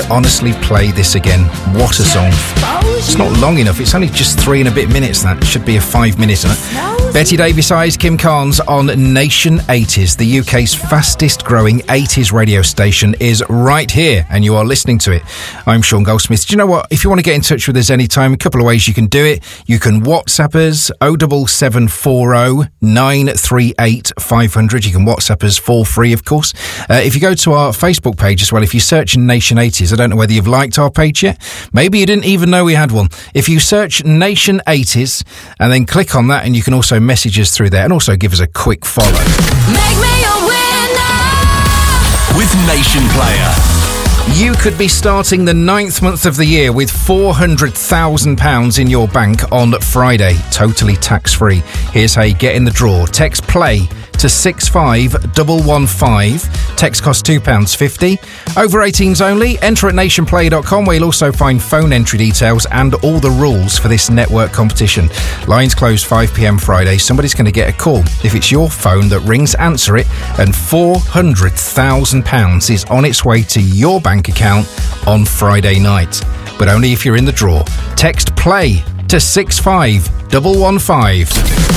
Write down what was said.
honestly play this again. What a song. It's not long enough. It's only just 3 and a bit minutes. That should be a 5-minute. Betty Davis Eyes, Kim Carnes on Nation 80s. The UK's fastest growing 80s radio station is right here, and you are listening to it. I'm Sean Goldsmith. Do you know what? If you want to get in touch with us anytime, a couple of ways you can do it. You can WhatsApp us 07740 938 500. You can WhatsApp us for free, of course. If you go to our Facebook page as well, if you search Nation 80s, I don't know whether you've liked our page yet. Maybe you didn't even know we had one. If you search Nation 80s and then click on that, and you can also message us through there and also give us a quick follow. Make me a winner with Nation Player. You could be starting the 9th month of the year with £400,000 in your bank on Friday, totally tax-free. Here's how you get in the draw. Text PLAY to 65115. Text costs £2.50. Over 18s only. Enter at nationplay.com, where you'll also find phone entry details and all the rules for this network competition. Lines close 5 p.m. Friday. Somebody's going to get a call. If it's your phone that rings, answer it, and £400,000 is on its way to your bank account on Friday night. But only if you're in the draw. Text PLAY to 65115.